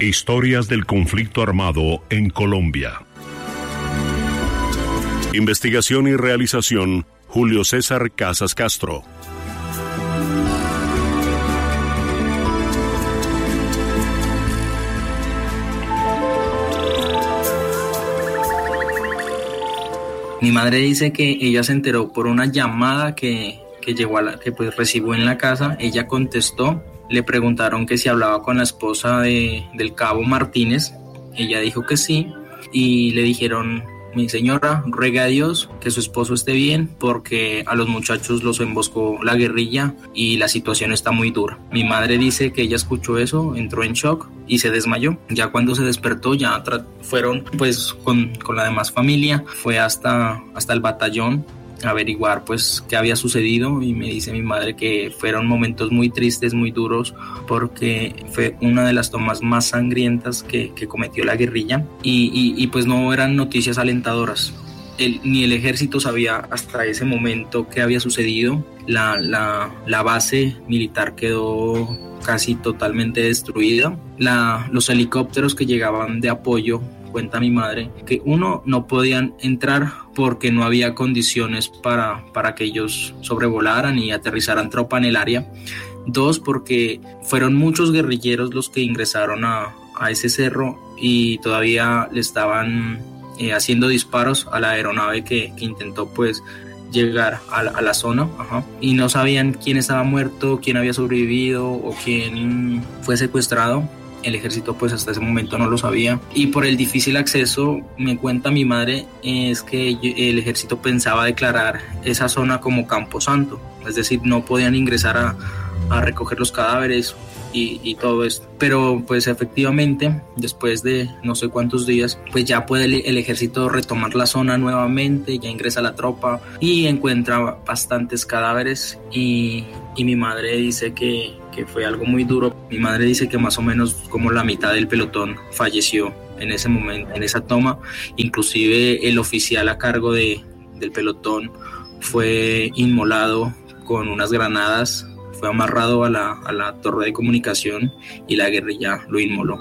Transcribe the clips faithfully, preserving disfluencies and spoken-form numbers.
Historias del conflicto armado en Colombia. Investigación y realización, Julio César Casas Castro. Mi madre dice que ella se enteró por una llamada que, que llegó a la, que pues recibió en la casa. Ella contestó, le preguntaron que si hablaba con la esposa de, del cabo Martínez. Ella dijo que sí y le dijeron: mi señora, ruegue a Dios que su esposo esté bien porque a los muchachos los emboscó la guerrilla y la situación está muy dura. Mi madre dice que ella escuchó eso, entró en shock y se desmayó. Ya cuando se despertó, ya tra- fueron pues con, con la demás familia, fue hasta, hasta el batallón a averiguar pues qué había sucedido, y me dice mi madre que fueron momentos muy tristes, muy duros, porque fue una de las tomas más sangrientas que, que cometió la guerrilla y, y, y pues no eran noticias alentadoras. El, ni el ejército sabía hasta ese momento qué había sucedido. La, la, la base militar quedó casi totalmente destruida. La, los helicópteros que llegaban de apoyo, cuenta mi madre, que uno, no podían entrar porque no había condiciones para, para que ellos sobrevolaran y aterrizaran tropa en el área. Dos, porque fueron muchos guerrilleros los que ingresaron a, a ese cerro y todavía le estaban eh, haciendo disparos a la aeronave que, que intentó pues llegar a la, a la zona, ajá, y no sabían quién estaba muerto, quién había sobrevivido o quién fue secuestrado. El ejército pues hasta ese momento no lo sabía, y por el difícil acceso, me cuenta mi madre, es que el ejército pensaba declarar esa zona como Camposanto, es decir, no podían ingresar a, a recoger los cadáveres y, y todo esto. Pero pues efectivamente, después de no sé cuántos días, pues ya puede el, el ejército retomar la zona nuevamente, ya ingresa la tropa y encuentra bastantes cadáveres, y, y mi madre dice que que fue algo muy duro. Mi madre dice que más o menos como la mitad del pelotón falleció en ese momento, en esa toma. Inclusive el oficial a cargo de, del pelotón fue inmolado con unas granadas, fue amarrado a la, a la torre de comunicación y la guerrilla lo inmoló.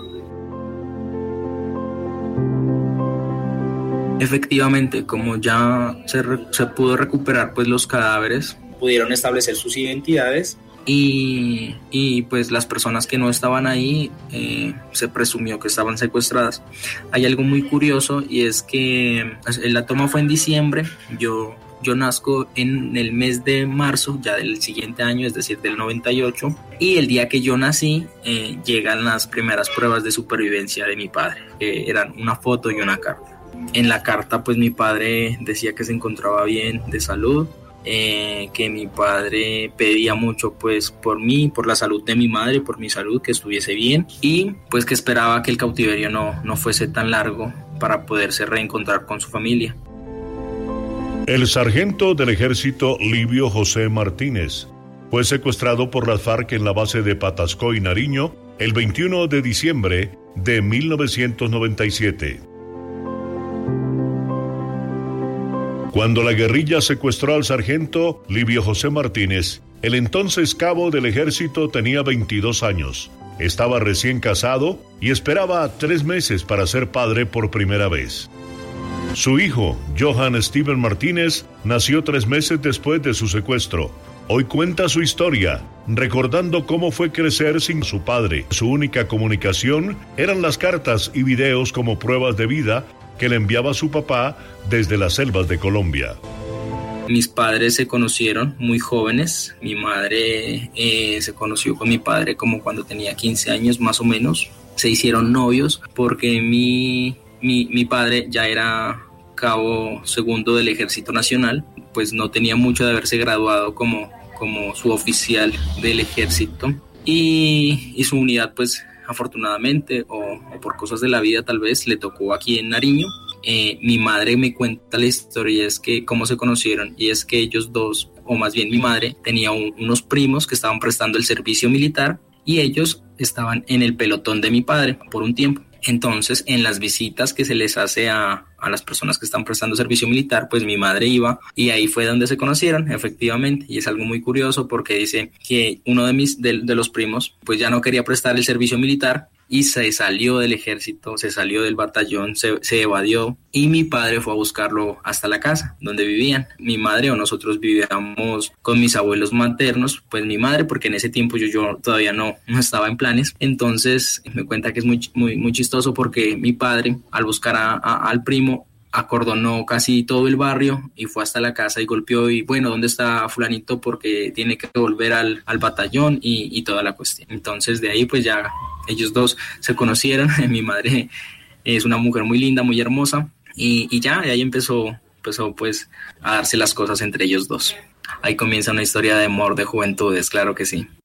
Efectivamente, como ya se, re, se pudo recuperar pues los cadáveres, pudieron establecer sus identidades. Y, y pues las personas que no estaban ahí eh, se presumió que estaban secuestradas. Hay algo muy curioso, y es que la toma fue en diciembre. Yo, yo nazco en el mes de marzo ya del siguiente año, es decir, del noventa y ocho, y el día que yo nací eh, llegan las primeras pruebas de supervivencia de mi padre, que eran una foto y una carta. En la carta pues mi padre decía que se encontraba bien de salud, Eh, que mi padre pedía mucho pues por mí, por la salud de mi madre, por mi salud, que estuviese bien, y pues que esperaba que el cautiverio no, no fuese tan largo para poderse reencontrar con su familia. El sargento del ejército Livio José Martínez fue secuestrado por las FARC en la base de Patascoy, Nariño, el veintiuno de diciembre de mil novecientos noventa y siete. Cuando la guerrilla secuestró al sargento Livio José Martínez, el entonces cabo del ejército tenía veintidós años. Estaba recién casado y esperaba tres meses para ser padre por primera vez. Su hijo, Johann Steven Martínez, nació tres meses después de su secuestro. Hoy cuenta su historia, recordando cómo fue crecer sin su padre. Su única comunicación eran las cartas y videos como pruebas de vida que le enviaba su papá desde las selvas de Colombia. Mis padres se conocieron muy jóvenes. Mi madre eh, se conoció con mi padre como cuando tenía quince años más o menos. Se hicieron novios porque mi, mi, mi padre ya era cabo segundo del Ejército Nacional, pues no tenía mucho de haberse graduado como, como suboficial del ejército, y, y su unidad pues afortunadamente o, o por cosas de la vida tal vez le tocó aquí en Nariño. Eh, mi madre me cuenta la historia, es que cómo se conocieron, y es que ellos dos, o más bien mi madre, tenía un, unos primos que estaban prestando el servicio militar y ellos estaban en el pelotón de mi padre por un tiempo. Entonces, en las visitas que se les hace a, a las personas que están prestando servicio militar, pues mi madre iba, y ahí fue donde se conocieron, efectivamente. Y es algo muy curioso porque dice que uno de mis de, de los primos, pues ya no quería prestar el servicio militar y se salió del ejército, se salió del batallón, se, se evadió y mi padre fue a buscarlo hasta la casa donde vivían. Mi madre o nosotros vivíamos con mis abuelos maternos, pues mi madre porque en ese tiempo yo, yo todavía no, no estaba en planes. Entonces me cuenta que es muy, muy, muy chistoso porque mi padre al buscar a, a, al primo acordonó casi todo el barrio y fue hasta la casa y golpeó y bueno, ¿dónde está fulanito? Porque tiene que volver al, al batallón y, y toda la cuestión. Entonces de ahí pues ya ellos dos se conocieron. Mi madre es una mujer muy linda, muy hermosa y, y ya de ahí empezó, empezó pues a darse las cosas entre ellos dos. Ahí comienza una historia de amor, de juventudes, claro que sí.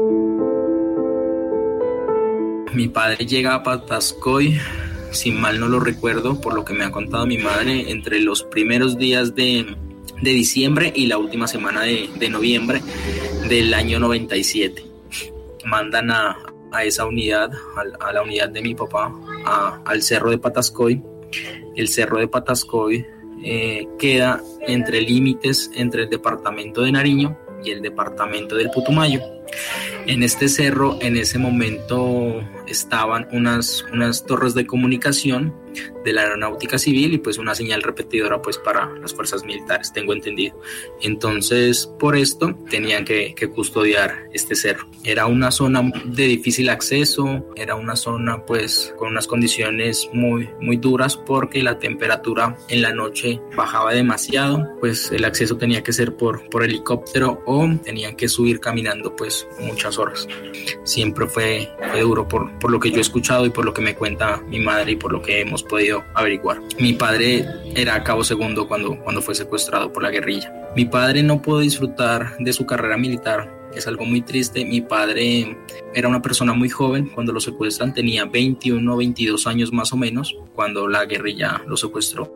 Mi padre llega a Patascoy, si mal no lo recuerdo, por lo que me ha contado mi madre, entre los primeros días de, de diciembre y la última semana de, de noviembre del año noventa y siete. Mandan a, a esa unidad, a, a la unidad de mi papá, a, al cerro de Patascoy. El cerro de Patascoy eh, queda entre límites entre el departamento de Nariño y el departamento del Putumayo. En este cerro, en ese momento, estaban unas, unas torres de comunicación de la aeronáutica civil y pues una señal repetidora pues para las fuerzas militares, tengo entendido. Entonces, por esto, tenían que, que custodiar este cerro. Era una zona de difícil acceso, era una zona pues con unas condiciones muy, muy duras porque la temperatura en la noche bajaba demasiado, pues el acceso tenía que ser por, por helicóptero o tenían que subir caminando pues muchas horas. Siempre fue, fue duro por, por lo que yo he escuchado y por lo que me cuenta mi madre y por lo que hemos podido averiguar. Mi padre era cabo segundo cuando, cuando fue secuestrado por la guerrilla. Mi padre no pudo disfrutar de su carrera militar, es algo muy triste. Mi padre era una persona muy joven cuando lo secuestran, tenía veintiuno, veintidós años más o menos cuando la guerrilla lo secuestró.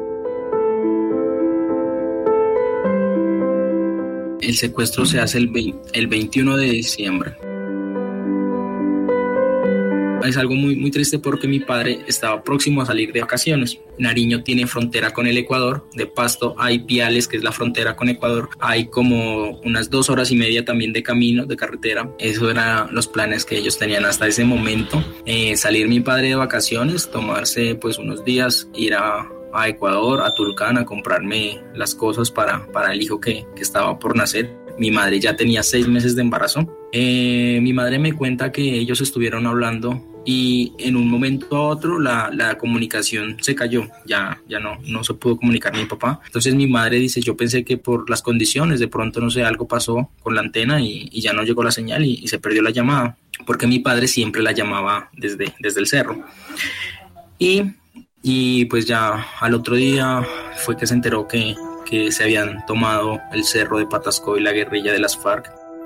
El secuestro se hace el, veinte, el veintiuno de diciembre. Es algo muy, muy triste porque mi padre estaba próximo a salir de vacaciones. Nariño tiene frontera con el Ecuador. De Pasto hay Piales, que es la frontera con Ecuador. Hay como unas dos horas y media también de camino, de carretera. Esos eran los planes que ellos tenían hasta ese momento. Eh, salir mi padre de vacaciones, tomarse pues unos días, ir a... a Ecuador, a Tulcán, a comprarme las cosas para, para el hijo que, que estaba por nacer. Mi madre ya tenía seis meses de embarazo. Eh, mi madre me cuenta que ellos estuvieron hablando y en un momento a otro la, la comunicación se cayó, ya, ya no, no se pudo comunicar mi papá. Entonces mi madre dice, yo pensé que por las condiciones, de pronto no sé, algo pasó con la antena y, y ya no llegó la señal y, y se perdió la llamada, porque mi padre siempre la llamaba desde, desde el cerro. Y Y pues ya al otro día fue que se enteró que, que se habían tomado el cerro de Patascoy, la guerrilla de las FARC.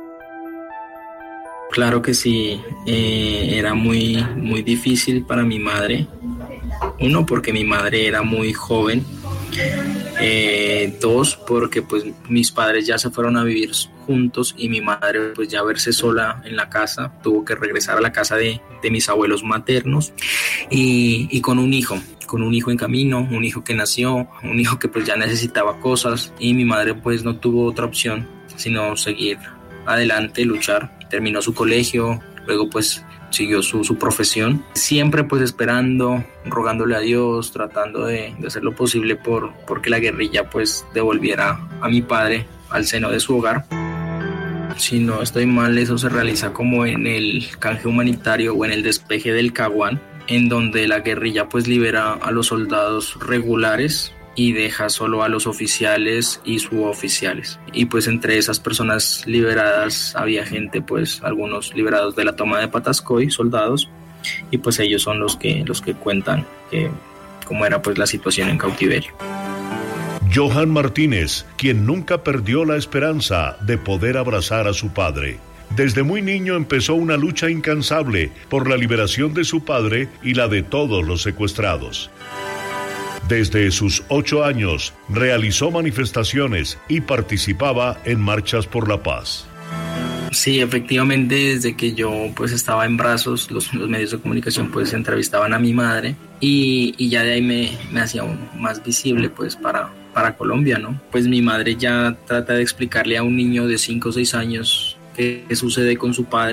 Claro que sí, eh, era muy, muy difícil para mi madre. Uno, porque mi madre era muy joven. Eh, dos, porque pues mis padres ya se fueron a vivir juntos y mi madre pues ya verse sola en la casa, tuvo que regresar a la casa de, de mis abuelos maternos y, y con un hijo. con un hijo en camino, un hijo que nació, un hijo que pues ya necesitaba cosas y mi madre pues no tuvo otra opción sino seguir adelante, luchar. Terminó su colegio, luego pues siguió su, su profesión, siempre pues esperando, rogándole a Dios, tratando de, de hacer lo posible por porque la guerrilla pues devolviera a mi padre al seno de su hogar. Si no estoy mal, eso se realiza como en el canje humanitario o en el despeje del Caguán, en donde la guerrilla pues libera a los soldados regulares y deja solo a los oficiales y suboficiales. Y pues entre esas personas liberadas había gente, pues algunos liberados de la toma de Patascoy, soldados, y pues ellos son los que, los que cuentan que, cómo era pues la situación en cautiverio. Johan Martínez, quien nunca perdió la esperanza de poder abrazar a su padre. Desde muy niño empezó una lucha incansable por la liberación de su padre y la de todos los secuestrados. Desde sus ocho años realizó manifestaciones y participaba en marchas por la paz. Sí, efectivamente, desde que yo pues estaba en brazos, los, los medios de comunicación pues entrevistaban a mi madre y, y ya de ahí me, me hacía aún más visible pues para, para Colombia, ¿no? Pues mi madre ya trata de explicarle a un niño de cinco o seis años qué sucede con su padre, qué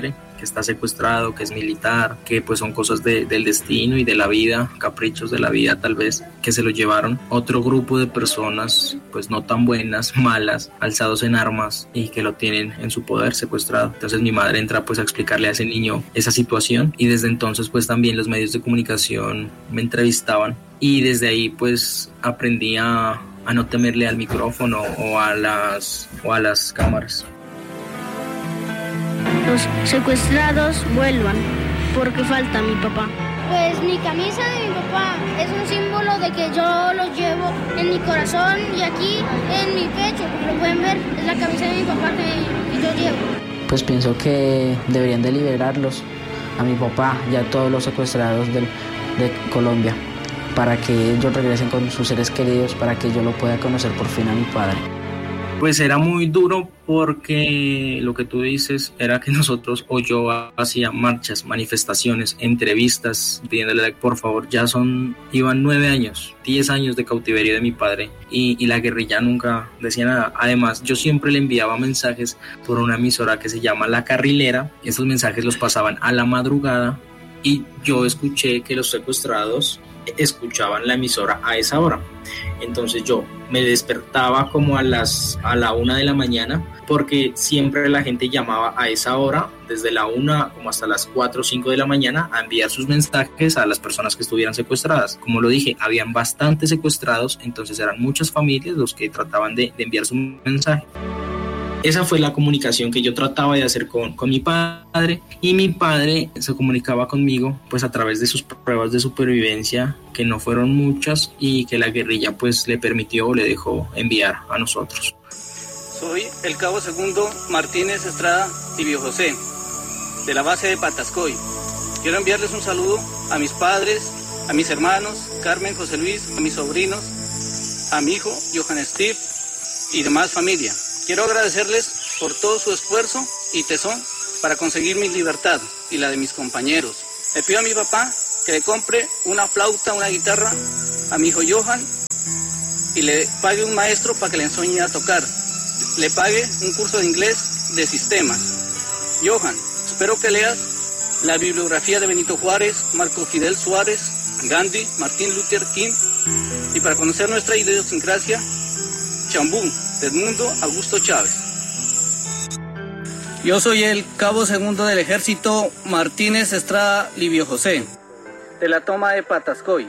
que está secuestrado, que es militar, que pues son cosas de, del destino y de la vida, caprichos de la vida tal vez, que se lo llevaron otro grupo de personas pues no tan buenas, malas, alzados en armas y que lo tienen en su poder secuestrado. Entonces mi madre entra pues a explicarle a ese niño esa situación y desde entonces pues también los medios de comunicación me entrevistaban y desde ahí pues aprendí a, a no temerle al micrófono o a las, o a las cámaras. Los secuestrados vuelvan porque falta mi papá. Pues mi camisa de mi papá es un símbolo de que yo lo llevo en mi corazón y aquí en mi pecho, como lo pueden ver, es la camisa de mi papá que, que yo llevo. Pues pienso que deberían de liberarlos, a mi papá y a todos los secuestrados del, de Colombia, para que ellos regresen con sus seres queridos, para que yo lo pueda conocer por fin a mi padre. Pues era muy duro porque lo que tú dices era que nosotros o yo hacía marchas, manifestaciones, entrevistas pidiéndole por favor, ya son, iban nueve años, diez años de cautiverio de mi padre y, y la guerrilla nunca decía nada. Además yo siempre le enviaba mensajes por una emisora que se llama La Carrilera, esos mensajes los pasaban a la madrugada y yo escuché que los secuestrados escuchaban la emisora a esa hora. Entonces yo me despertaba como a las a la una de la mañana porque siempre la gente llamaba a esa hora desde la una como hasta las cuatro o cinco de la mañana a enviar sus mensajes a las personas que estuvieran secuestradas. Como lo dije, habían bastantes secuestrados, entonces eran muchas familias los que trataban de, de enviar su mensaje. Esa fue la comunicación que yo trataba de hacer con, con mi padre y mi padre se comunicaba conmigo pues a través de sus pruebas de supervivencia que no fueron muchas y que la guerrilla pues le permitió o le dejó enviar a nosotros. Soy el cabo segundo Martínez Estrada Livio José de la base de Patascoy. Quiero enviarles un saludo a mis padres, a mis hermanos Carmen, José Luis, a mis sobrinos, a mi hijo Johan Steve y demás familia. Quiero agradecerles por todo su esfuerzo y tesón para conseguir mi libertad y la de mis compañeros. Le pido a mi papá que le compre una flauta, una guitarra a mi hijo Johan y le pague un maestro para que le enseñe a tocar. Le pague un curso de inglés de sistemas. Johan, espero que leas la bibliografía de Benito Juárez, Marco Fidel Suárez, Gandhi, Martin Luther King y para conocer nuestra idiosincrasia, Chambú, Edmundo Augusto Chávez. Yo soy el cabo segundo del ejército Martínez Estrada Livio José, de la toma de Patascoy.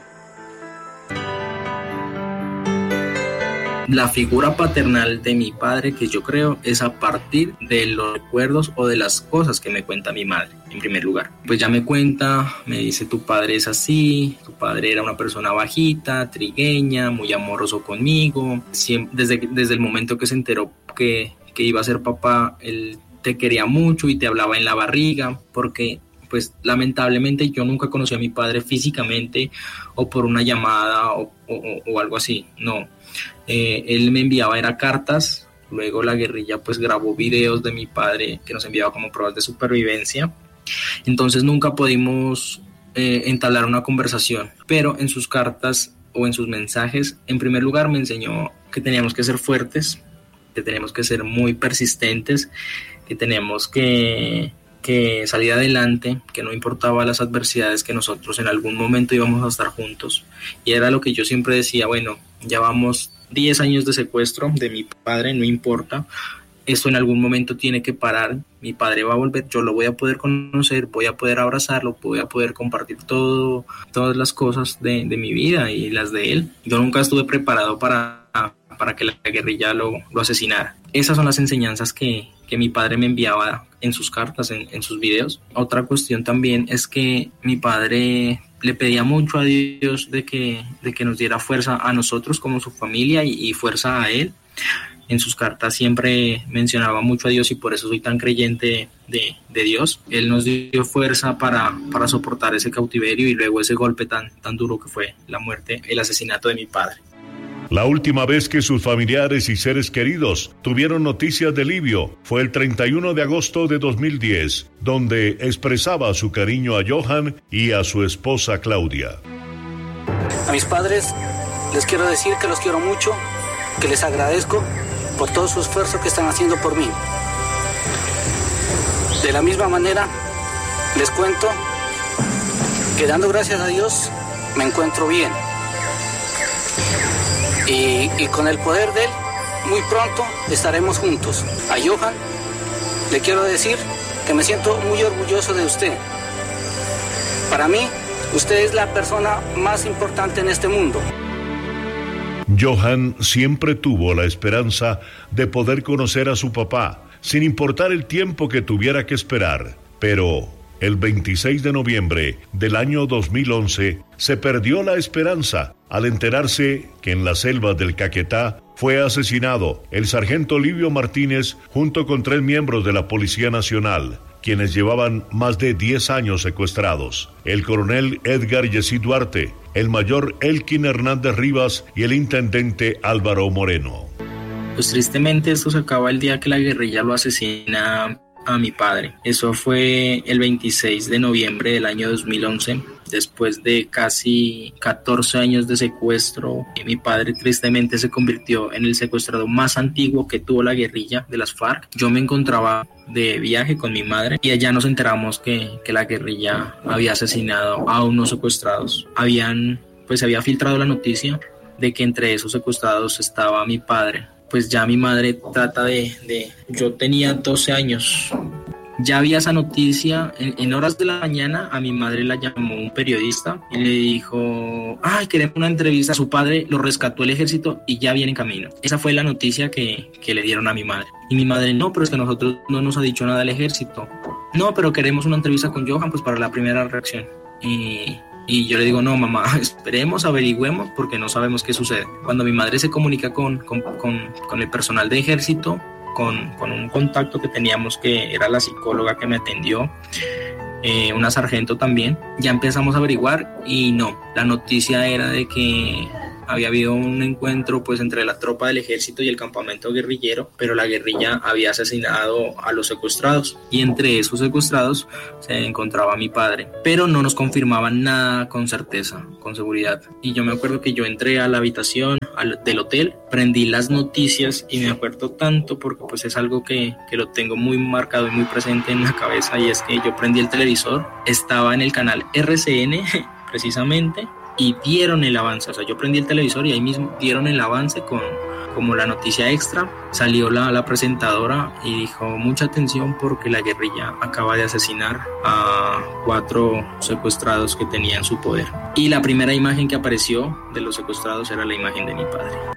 La figura paternal de mi padre que yo creo es a partir de los recuerdos o de las cosas que me cuenta mi madre, en primer lugar. Pues ya me cuenta, me dice tu padre es así, tu padre era una persona bajita, trigueña, muy amoroso conmigo. Siempre, desde, desde el momento que se enteró que, que iba a ser papá, él te quería mucho y te hablaba en la barriga, porque pues lamentablemente yo nunca conocí a mi padre físicamente o por una llamada o, o, o algo así, no. Eh, él me enviaba era cartas, luego la guerrilla pues grabó videos de mi padre que nos enviaba como pruebas de supervivencia, entonces nunca pudimos eh, entablar una conversación, pero en sus cartas o en sus mensajes, en primer lugar me enseñó que teníamos que ser fuertes, que teníamos que ser muy persistentes, que teníamos que... que salir adelante, que no importaba las adversidades, que nosotros en algún momento íbamos a estar juntos. Y era lo que yo siempre decía, bueno, ya vamos diez años de secuestro de mi padre, no importa, esto en algún momento tiene que parar, mi padre va a volver, yo lo voy a poder conocer, voy a poder abrazarlo, voy a poder compartir todo, todas las cosas de, de mi vida y las de él. Yo nunca estuve preparado para, para que la guerrilla lo, lo asesinara. Esas son las enseñanzas que, que mi padre me enviaba en sus cartas, en, en sus videos. Otra cuestión también es que mi padre le pedía mucho a Dios de que, de que nos diera fuerza a nosotros como su familia y, y fuerza a él. En sus cartas siempre mencionaba mucho a Dios y por eso soy tan creyente de, de Dios. Él nos dio fuerza para, para soportar ese cautiverio y luego ese golpe tan, tan duro que fue la muerte, el asesinato de mi padre. La última vez que sus familiares y seres queridos tuvieron noticias de Livio fue el treinta y uno de agosto de dos mil diez, donde expresaba su cariño a Johan y a su esposa Claudia. A mis padres les quiero decir que los quiero mucho, que les agradezco por todo su esfuerzo que están haciendo por mí. De la misma manera, les cuento que dando gracias a Dios me encuentro bien. Y, y con el poder de Él, muy pronto estaremos juntos. A Johan le quiero decir que me siento muy orgulloso de usted. Para mí, usted es la persona más importante en este mundo. Johan siempre tuvo la esperanza de poder conocer a su papá, sin importar el tiempo que tuviera que esperar. Pero el veintiséis de noviembre del año dos mil once se perdió la esperanza al enterarse que en las selvas del Caquetá fue asesinado el sargento Livio Martínez junto con tres miembros de la Policía Nacional, quienes llevaban más de diez años secuestrados: el coronel Edgar Yesí Duarte, el mayor Elkin Hernández Rivas y el intendente Álvaro Moreno. Pues tristemente esto se acaba el día que la guerrilla lo asesina a mi padre. Eso fue el veintiséis de noviembre del año dos mil once, después de casi catorce años de secuestro. Mi padre tristemente se convirtió en el secuestrado más antiguo que tuvo la guerrilla de las FARC. Yo me encontraba de viaje con mi madre y allá nos enteramos que, que la guerrilla había asesinado a unos secuestrados. Habían, pues se había filtrado la noticia de que entre esos secuestrados estaba mi padre. Pues ya mi madre trata de, de... Yo tenía doce años. Ya había esa noticia. En, en horas de la mañana a mi madre la llamó un periodista y le dijo: ay, queremos una entrevista. Su padre lo rescató el ejército y ya viene en camino. Esa fue la noticia que, que le dieron a mi madre. Y mi madre: no, pero es que a nosotros no nos ha dicho nada el ejército. No, pero queremos una entrevista con Johan pues para la primera reacción. Y... Y yo le digo: no, mamá, esperemos, averigüemos, porque no sabemos qué sucede. Cuando mi madre se comunica con, con, con, con el personal de ejército, con, con un contacto que teníamos, que era la psicóloga que me atendió, eh, una sargento también, ya empezamos a averiguar y no, la noticia era de que había habido un encuentro pues entre la tropa del ejército y el campamento guerrillero, pero la guerrilla había asesinado a los secuestrados y entre esos secuestrados se encontraba mi padre, pero no nos confirmaban nada con certeza, con seguridad. Y yo me acuerdo que yo entré a la habitación al, del hotel, prendí las noticias y me acuerdo tanto porque pues es algo que, que lo tengo muy marcado y muy presente en la cabeza, y es que yo prendí el televisor, estaba en el canal R C N precisamente, y dieron el avance. O sea, yo prendí el televisor y ahí mismo dieron el avance con como la noticia extra. Salió la, la presentadora y dijo: mucha atención porque la guerrilla acaba de asesinar a cuatro secuestrados que tenía en su poder. Y la primera imagen que apareció de los secuestrados era la imagen de mi padre.